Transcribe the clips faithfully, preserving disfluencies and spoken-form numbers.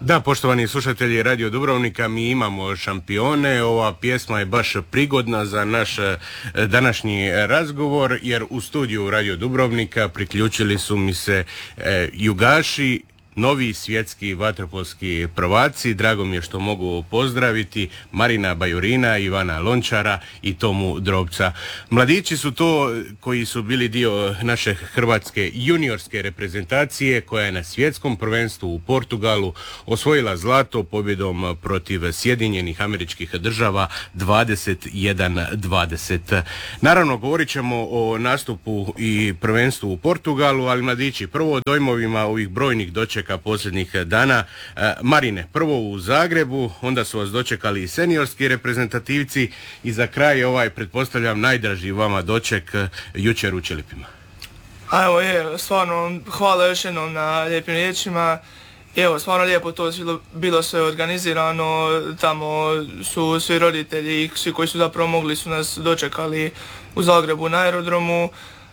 Da, poštovani slušatelji Radio Dubrovnika, mi imamo šampione. Ova pjesma je baš prigodna za naš današnji razgovor, jer u studiju Radio Dubrovnika priključili su mi se e, jugaši, novi svjetski vaterpolski prvaci. Drago mi je što mogu pozdraviti Marina Bajurina, Ivana Lončara i Tomu Drobca. Mladići su to koji su bili dio naše hrvatske juniorske reprezentacije, koja je na svjetskom prvenstvu u Portugalu osvojila zlato pobjedom protiv Sjedinjenih Američkih Država dvadeset jedan dvadeset. Naravno, govorit ćemo o nastupu i prvenstvu u Portugalu, ali mladići, prvo o dojmovima ovih brojnih dočeka posljednjih dana. Marine, prvo u Zagrebu, onda su vas dočekali i seniorski reprezentativci i za kraj ovaj, pretpostavljam, najdraži vama doček jučer u Čelipima. A evo je, stvarno, hvala još jednom na lijepim riječima. Evo, stvarno lijepo to bilo, bilo sve organizirano, tamo su svi roditelji, svi koji su zapravo mogli su nas dočekali u Zagrebu na aerodromu.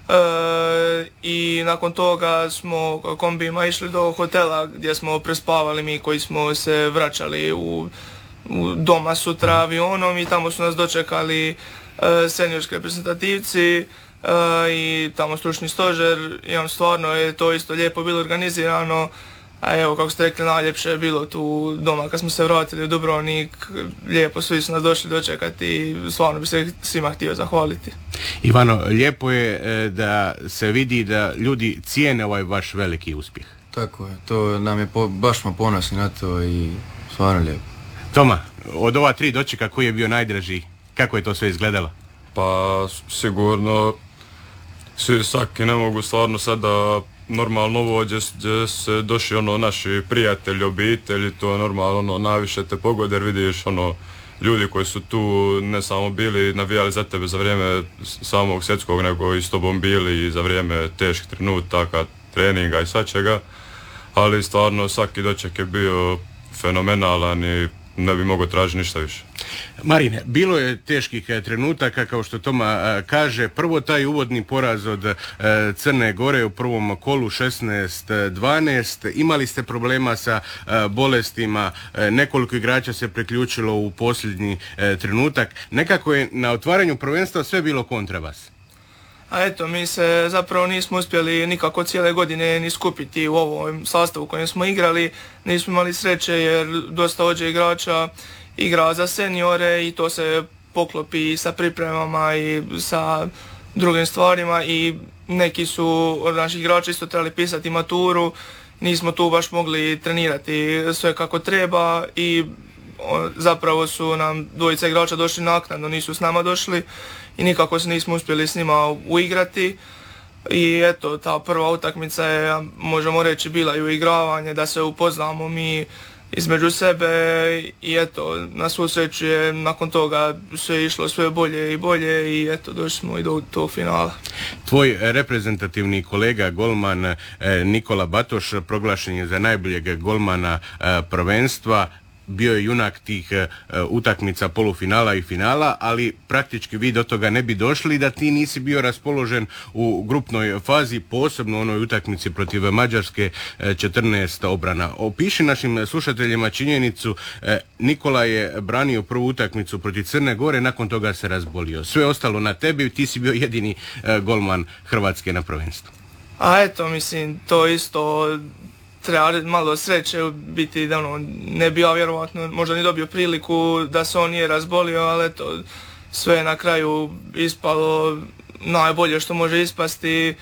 E, i nakon toga smo kombijima išli do hotela gdje smo prespavali mi koji smo se vraćali u, u doma sutra avionom, i tamo su nas dočekali e, seniorski reprezentativci e, i tamo stručni stožer. I stvarno je to isto lijepo bilo organizirano. A evo, kako ste rekli, najljepše je bilo tu doma kad smo se vratili u Dubrovnik. Lijepo, svi su nas došli dočekati i stvarno bi se svima htio zahvaliti. Ivano, lijepo je da se vidi da ljudi cijene ovaj vaš veliki uspjeh. Tako je, to nam je po, baš smo ponosni na to i stvarno lijepo. Toma, od ova tri dočeka koji je bio najdraži, kako je to sve izgledalo? Pa sigurno svi svaki ne mogu stvarno sada normalno ovo gdje, gdje se došli ono naši prijatelji, obitelji, to normalno ono najviše te pogode, jer vidiš ono ljudi koji su tu ne samo bili navijali za tebe za vrijeme samog svjetskog, nego i s tobom bili i za vrijeme teških trenutaka, treninga i svačega, ali stvarno svaki doček je bio fenomenalan i ne bi mogao tražiti ništa više. Marine, bilo je teških trenutaka, kao što Toma kaže. Prvo taj uvodni poraz od Crne Gore u prvom kolu šesnaest dvanaest. Imali ste problema sa bolestima, nekoliko igrača se priključilo u posljednji trenutak. Nekako je na otvaranju prvenstva sve bilo kontra vas. A eto, mi se zapravo nismo uspjeli nikako cijele godine ni skupiti u ovom sastavu kojem smo igrali. Nismo imali sreće jer dosta ođe igrača igra za seniore i to se poklopi sa pripremama i sa drugim stvarima, i neki su od naših igrača isto trebali pisati maturu. Nismo tu baš mogli trenirati sve kako treba i zapravo su nam dvojica igrača došli naknadno, nisu s nama došli i nikako se nismo uspjeli s njima uigrati. I eto, ta prva utakmica je, možemo reći, bila i uigravanje, da se upoznamo mi između sebe, i eto, na svu sreću je nakon toga sve išlo sve bolje i bolje i eto, došli smo i do tog finala. Tvoj reprezentativni kolega golman Nikola Batoš proglašen je za najboljeg golmana prvenstva. Bio je junak tih uh, utakmica polufinala i finala, ali praktički vi do toga ne bi došli da ti nisi bio raspoložen u grupnoj fazi, posebno u onoj utakmici protiv Mađarske, uh, četrnaest obrana. Opiši našim slušateljima činjenicu, uh, Nikola je branio prvu utakmicu protiv Crne Gore, nakon toga se razbolio. Sve ostalo na tebi, ti si bio jedini uh, golman Hrvatske na prvenstvu. A eto, mislim, to isto treba malo sreće biti, da ono, ne bi ja vjerovatno možda ni dobio priliku da se on nije razbolio, ali eto, sve je na kraju ispalo najbolje što može ispasti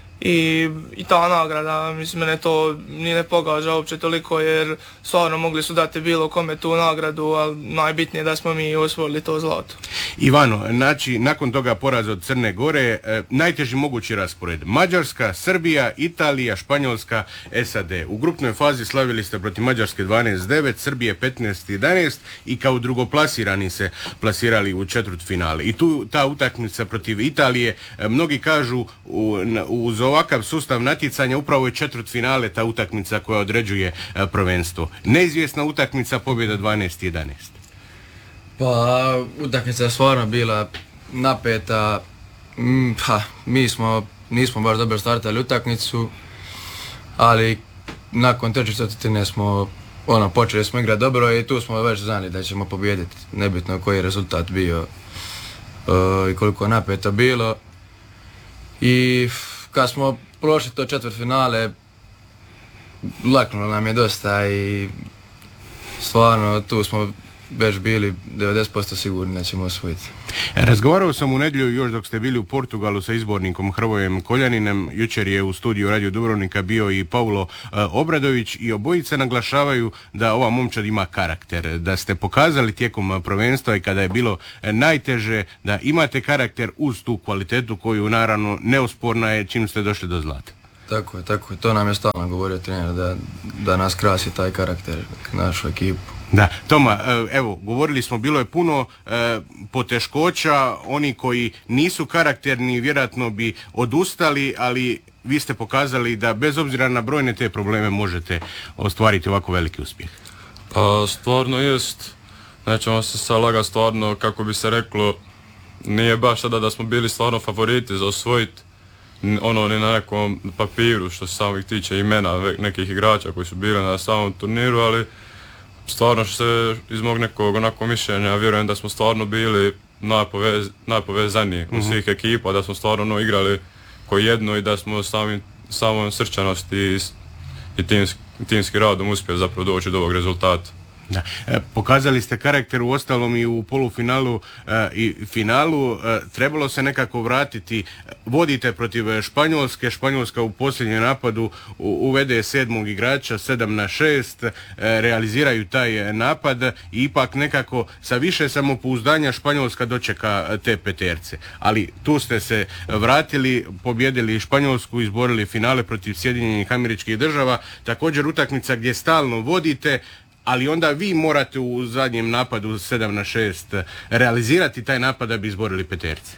i, i ta nagrada, mislim, mene to ni ne pogađa uopće toliko, jer stvarno mogli su dati bilo kome tu nagradu, ali najbitnije je da smo mi osvojili to zlato. Ivano, znači, nakon toga poraz od Crne Gore, e, najteži mogući raspored: Mađarska, Srbija, Italija, Španjolska, S A D. U grupnoj fazi slavili ste protiv Mađarske dvanaest devet, Srbije petnaest jedanaest i kao drugoplasirani se plasirali u četvrtfinale. I tu ta utakmica protiv Italije, e, mnogi kažu u, uz ovakav sustav natjecanja upravo je četvrtfinale ta utakmica koja određuje e, prvenstvo. Neizvjesna utakmica, pobjeda dvanaest jedanaest. Pa, utakmica je stvarno bila napeta. Mm, pa, mi smo, nismo baš dobro startali utakmicu, ali nakon treće četvrtine smo ono, počeli smo igrati dobro i tu smo već znali da ćemo pobijediti, nebitno koji je rezultat bio uh, i koliko je napeto bilo. I kad smo prošli to četvrtfinale, laknulo nam je dosta i stvarno tu smo već bili devedeset posto sigurni da ćemo osvojiti. Razgovarao sam u nedjelju još dok ste bili u Portugalu sa izbornikom Hrvojem Koljaninem. Jučer je u studiju Radio Dubrovnika bio i Paulo uh, Obradović i obojice naglašavaju da ova momčad ima karakter, da ste pokazali tijekom prvenstva i kada je bilo najteže da imate karakter uz tu kvalitetu koju naravno neosporna je čim ste došli do zlata. Tako je, tako je. To nam je stalno govorio trener, da, da nas krasi taj karakter, našu ekipu. Da, Toma, evo, govorili smo, bilo je puno e, poteškoća, oni koji nisu karakterni vjerojatno bi odustali, ali vi ste pokazali da bez obzira na brojne te probleme možete ostvariti ovako veliki uspjeh. Pa stvarno jest, nećemo se sad lagati, stvarno, kako bi se reklo, nije baš sada da smo bili stvarno favoriti za osvojiti, ono ni na nekom papiru što se samih tiče imena nekih igrača koji su bili na samom turniru, ali stvarno što se iz mog nekog onako mišljenja, vjerujem da smo stvarno bili najpovez, najpovezaniji mm-hmm. u svih ekipa, da smo stvarno ono, igrali ko jedno i da smo samim, samom srčanosti i, i timski, timski radom uspjeli zapravo doći do ovog rezultata. Da. E, pokazali ste karakter u ostalom i u polufinalu e, i finalu. E, trebalo se nekako vratiti. Vodite protiv Španjolske. Španjolska u posljednjem napadu u, uvede sedmog igrača, sedam na šest. E, realiziraju taj napad i ipak nekako sa više samopouzdanja Španjolska dočeka te peterce. Ali tu ste se vratili, pobjedili Španjolsku, izborili finale protiv Sjedinjenih Američkih Država. Također utakmica gdje stalno vodite, ali onda vi morate u zadnjem napadu sedam na šest realizirati taj napad da bi izborili peterce.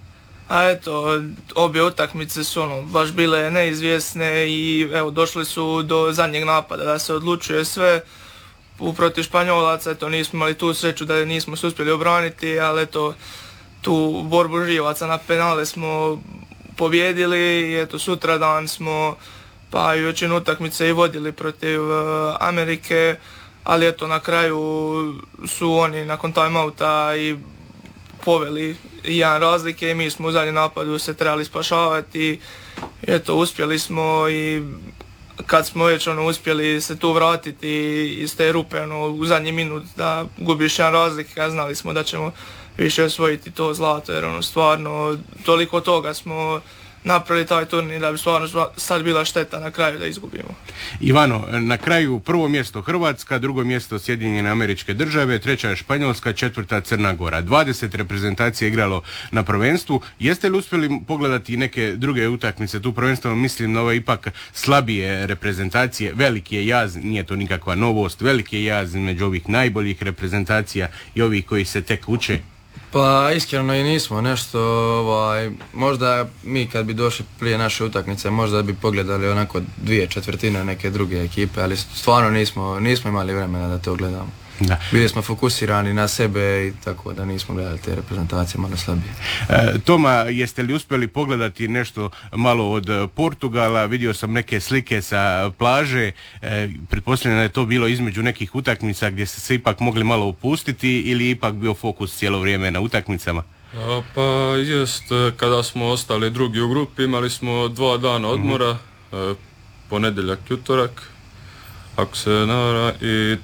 A eto, obje utakmice su ono, baš bile neizvjesne i evo, došli su do zadnjeg napada da se odlučuje sve. U protiv Španjolaca, eto, nismo imali tu sreću da nismo se uspjeli obraniti, ali eto, tu borbu živaca na penale smo pobjedili i eto, sutradan smo pa i većinu utakmice i vodili protiv uh, Amerike. Ali eto, na kraju su oni nakon timeouta i poveli jedan razlike i mi smo u zadnjem napadu se trebali spašavati i eto, uspjeli smo i kad smo već ono, uspjeli se tu vratiti iz te rupe ono, u zadnji minut da gubiš jedan razlike, a znali smo da ćemo više osvojiti to zlato jer ono, stvarno toliko toga smo napravili taj turnir da bi stvarno sad bila šteta na kraju da izgubimo. Ivano, na kraju prvo mjesto Hrvatska, drugo mjesto Sjedinjene Američke Države, treća je Španjolska, četvrta Crna Gora. dvadeset reprezentacija igralo na prvenstvu. Jeste li uspjeli pogledati neke druge utakmice? Tu prvenstveno mislim na ove ipak slabije reprezentacije. Veliki je jaz, nije to nikakva novost, veliki je jaz među ovih najboljih reprezentacija i ovih koji se tek uče. Pa iskreno i nismo nešto, ovaj, možda mi kad bi došli prije naše utakmice, možda bi pogledali onako dvije četvrtine neke druge ekipe, ali stvarno nismo, nismo imali vremena da to gledamo. Da. Bili smo fokusirani na sebe i tako da nismo gledali te reprezentacije malo slabije. E, Toma, jeste li uspjeli pogledati nešto malo od Portugala? Vidio sam neke slike sa plaže, e, pretpostavljam da je to bilo između nekih utakmica gdje ste se ipak mogli malo opustiti ili ipak bio fokus cijelo vrijeme na utakmicama? A, pa jest, kada smo ostali drugi u grupi imali smo dva dana odmora, mm-hmm. e, ponedjeljak i utorak, ako se navara, i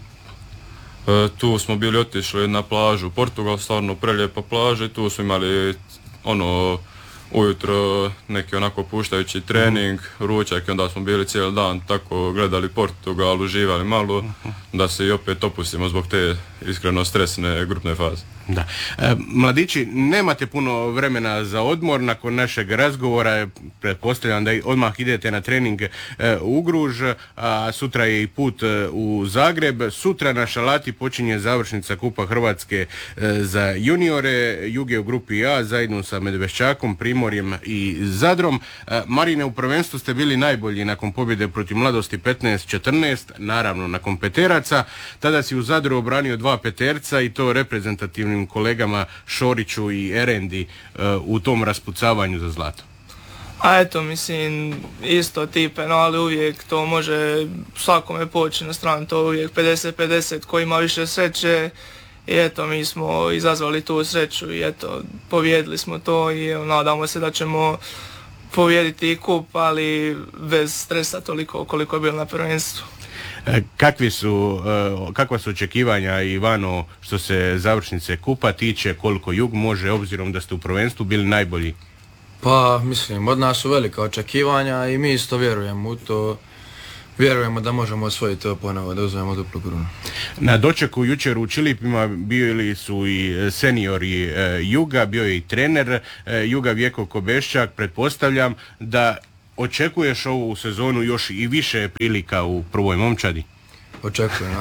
E, tu smo bili otišli na plažu Portugal, stvarno prelijepa plaža i tu smo imali ono ujutro neki onako puštajući trening, ručak i onda smo bili cijeli dan tako gledali Portugal, uživali malo da se i opet opustimo zbog te iskreno stresne grupne faze. Da. E, mladići, nemate puno vremena za odmor nakon našeg razgovora, pretpostavljam da odmah idete na trening e, u Gruž, a sutra je i put e, u Zagreb. Sutra na Šalati počinje završnica Kupa Hrvatske e, za juniore, Jug je u grupi A zajedno sa Medveščakom, Primorjem i Zadrom. E, Marine, u prvenstvu ste bili najbolji nakon pobjede protiv Mladosti petnaest četrnaest, naravno nakon peteraca. Tada si u Zadru obranio dva peterca i to reprezentativnim kolegama Šoriću i Erendi uh, u tom raspucavanju za zlato. A eto, mislim, isto ti penali uvijek to može svakome poći na stranu, to uvijek pedeset pedeset, ko ima više sreće. I eto, mi smo izazvali tu sreću i eto, pobijedili smo to i evo, nadamo se da ćemo pobijediti i kup, ali bez stresa toliko koliko je bilo na prvenstvu. Kakvi su, kakva su očekivanja, Ivano, što se završnice kupa tiče, koliko Jug može, obzirom da ste u prvenstvu bili najbolji? Pa, mislim, od nas su velika očekivanja i mi isto vjerujemo u to. Vjerujemo da možemo osvojiti to ponovo, da uzmemo duplu krunu. Na dočeku jučer u Čilipima bili su i seniori e, Juga, bio je i trener e, Juga Vjeko Kobeščak. Pretpostavljam da očekuješ ovu sezonu još i više prilika u prvoj momčadi. Očekujem.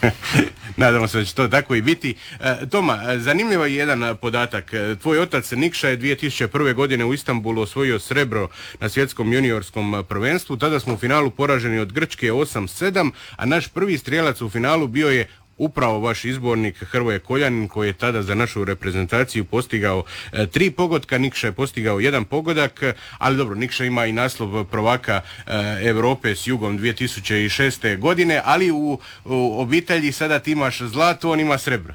Nadamo se da će to tako i biti. E, Toma, zanimljivo je jedan podatak. Tvoj otac Nikša je dvije tisuće prve. godine u Istanbulu osvojio srebro na svjetskom juniorskom prvenstvu. Tada smo u finalu poraženi od Grčke osam sedam, a naš prvi strijelac u finalu bio je upravo vaš izbornik Hrvoje Koljanin, koji je tada za našu reprezentaciju postigao e, tri pogotka, Nikša je postigao jedan pogodak, ali dobro, Nikša ima i naslov prvaka e, Europe s Jugom dvije tisuće šeste. godine, ali u, u obitelji sada ti imaš zlato, on ima srebro.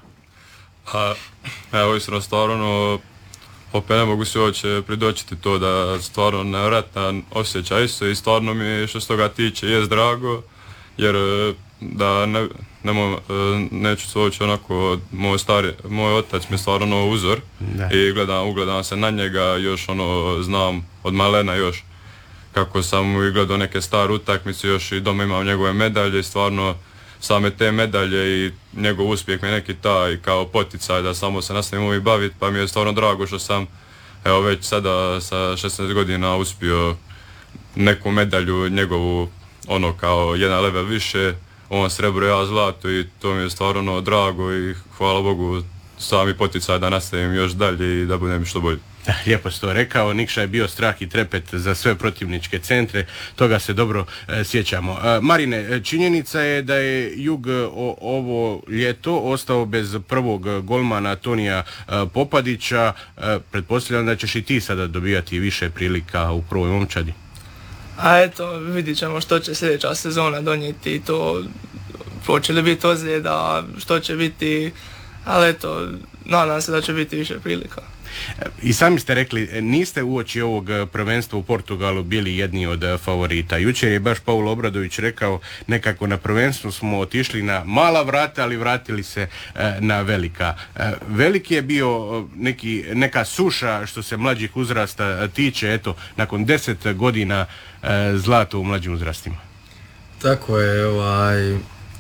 A, evo, iskreno, stvarno, opet ne mogu se uopće pridočiti to da stvarno nevjerojatan osjećaj isto i stvarno mi je što se toga tiče jest drago, jer da ne, ne mo, neću se uopće onako, moj, stari, moj otac mi je stvarno uzor da. I gledam, ugledam se na njega, još ono znam od malena još kako sam gledao neke stare utakmice, još i doma imam njegove medalje i stvarno same te medalje i njegov uspjeh mi je neki taj kao poticaj da samo se nastavim ovim baviti, pa mi je stvarno drago što sam evo već sada sa šesnaest godina uspio neku medalju njegovu ono kao jedan level više, on srebro, ja zlato i to mi je stvarno drago i hvala Bogu sami poticaj da nastavim još dalje i da budem što bolji. Lijepo si to rekao, Nikša je bio strah i trepet za sve protivničke centre, toga se dobro e, sjećamo. E, Marine, činjenica je da je Jug o, ovo ljeto ostao bez prvog golmana Tonija e, Popadića, e, pretpostavljam da ćeš i ti sada dobijati više prilika u prvoj momčadi. A eto, vidit ćemo što će sljedeća sezona donijeti, to hoće li biti ozljeda, što će biti, ali eto, nadam se da će biti više prilika. I sami ste rekli, niste uoči ovog prvenstva u Portugalu bili jedni od favorita. Jučer je baš Paulo Obradović rekao, nekako na prvenstvu smo otišli na mala vrata, ali vratili se na velika. Veliki je bio neki, neka suša što se mlađih uzrasta tiče, eto, nakon deset godina zlato u mlađim uzrastima. Tako je, ovaj...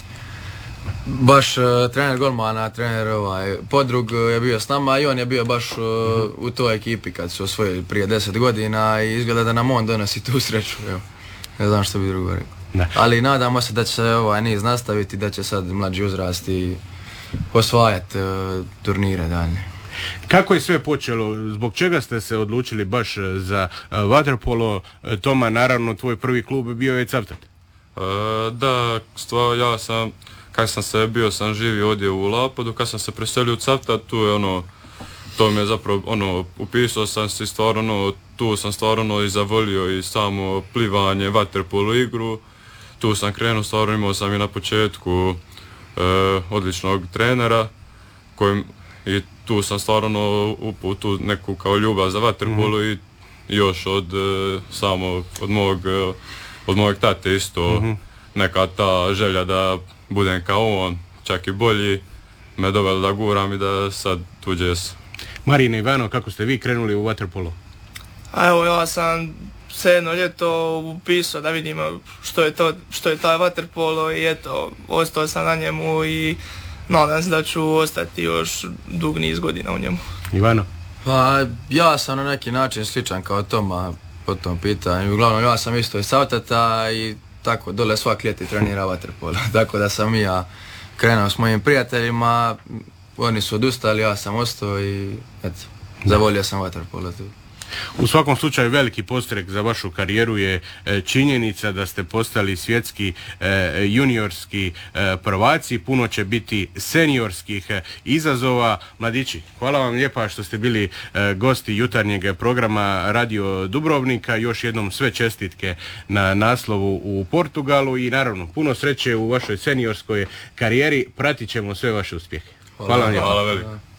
Baš uh, trener golmana, trener ovaj, Podrug je bio s nama i on je bio baš uh, u toj ekipi kad su osvojili prije deset godina i izgleda da nam on donosi tu sreću. Evo. Ne znam što bi drugo rekao. Da. Ali nadamo se da će se ovaj niz nastaviti, da će sad mlađi uzrasti osvajati uh, turnire dalje. Kako je sve počelo? Zbog čega ste se odlučili baš za uh, vaterpolo? Toma, naravno, tvoj prvi klub bio je Cavtat. Uh, da, stvar, ja sam kad sam se bio sam živio ovdje u Lapodu, kad sam se preselio u Cavtat, tu je ono, to mi je zapravo ono, upisao sam se stvarno, ono, tu sam stvarno i zavolio i samo plivanje, vaterpolo igru, tu sam krenuo, stvarno imao sam i na početku e, odličnog trenera, kojim, i tu sam stvarno upao tu neku kao ljubav za vaterpolo mm-hmm. i još od e, samo od mog, e, od mojeg tate isto mm-hmm. neka ta želja da budem kao on, čak i bolji, me dovelo da guram i da sad tuđe jesam. Marine, Ivano, kako ste vi krenuli u vaterpolo? A evo, ja sam se jedno ljeto upisao da vidim što je to, što je taj vaterpolo i eto, ostao sam na njemu i nadam se da ću ostati još dug niz godina u njemu. Ivano? Pa ja sam na neki način sličan kao Toma po tom pitanju. Uglavnom ja sam isto iz Cavtata i tako dole svak ljeti trenira vaterpolo. Tako da sam i ja krenuo s mojim prijateljima, oni su odustali, ja sam ostao i eto, zavolio sam vaterpolo tu. U svakom slučaju veliki podstrek za vašu karijeru je e, činjenica da ste postali svjetski e, juniorski e, prvaci, puno će biti seniorskih e, izazova. Mladići, hvala vam lijepa što ste bili e, gosti jutarnjeg programa Radio Dubrovnika, još jednom sve čestitke na naslovu u Portugalu i naravno puno sreće u vašoj seniorskoj karijeri, pratit ćemo sve vaše uspjehe. Hvala, hvala vam lijepa. Hvala veliko.